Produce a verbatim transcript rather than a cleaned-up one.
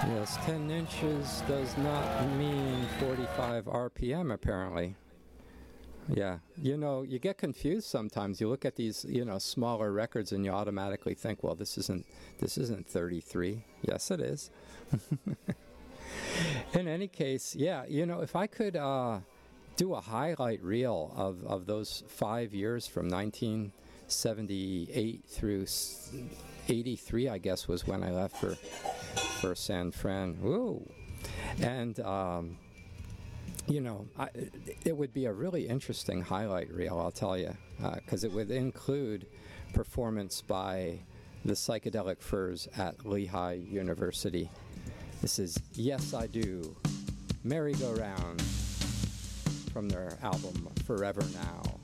Yes, ten inches does not mean forty-five R P M, apparently. Yeah, you know, you get confused sometimes. You look at these, you know, smaller records and you automatically think, well, this isn't, this isn't thirty-three. Yes, it is. In any case, yeah, you know, if I could uh, do a highlight reel of, of those five years from nineteen seventy-eight through eighty-three, I guess, was when I left for for San Fran. Woo! And, um, you know, I, it would be a really interesting highlight reel, I'll tell you, because uh, it would include performance by the Psychedelic Furs at Lehigh University. This is Yes I Do, Merry Go Round, from their album Forever Now.